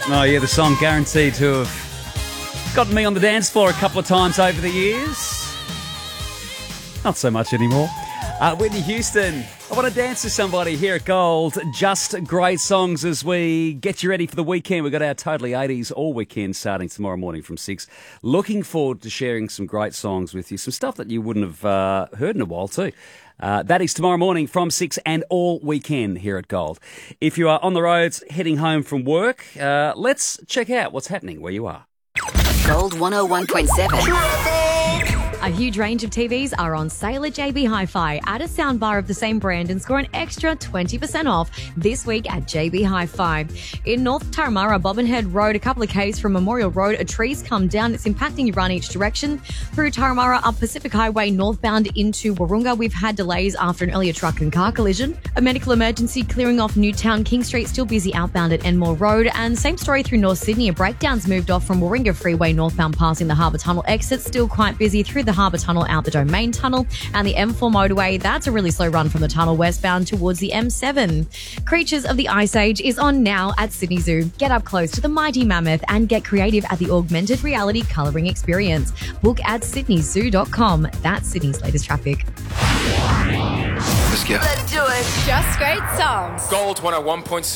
Oh, yeah, the song guaranteed to have gotten me on the dance floor a couple of times over the years. Not so much anymore. Whitney Houston, I want to dance with somebody here at Gold. Just great songs as we get you ready for the weekend. We've got our Totally 80s all weekend starting tomorrow morning from 6. Looking forward to sharing some great songs with you. Some stuff that you wouldn't have heard in a while too. That is tomorrow morning from 6 and all weekend here at Gold. If you are on the roads heading home from work, let's check out what's happening where you are. Gold 101.7. A huge range of TVs are on sale at JB Hi-Fi. Add a soundbar of the same brand and score an extra 20% off this week at JB Hi-Fi. In North Turramurra, Bobbinhead Road, a couple of k's from Memorial Road, a tree's come down. It's impacting your run each direction. Through Turramurra, up Pacific Highway, northbound into Wahroonga, we've had delays after an earlier truck and car collision. A medical emergency clearing off Newtown King Street, still busy outbound at Enmore Road. And same story through North Sydney. A breakdown's moved off from Warringah Freeway northbound passing the Harbour Tunnel exit. Still quite busy through the Harbour Tunnel out the Domain Tunnel, and the M4 motorway, that's a really slow run from the tunnel westbound towards the M7. Creatures of the Ice Age is on now at Sydney Zoo. Get up close to the mighty mammoth and get creative at the augmented reality colouring experience. Book at sydneyzoo.com. That's Sydney's latest traffic. Let's go. Let's do it. Just great songs. Gold 101.7.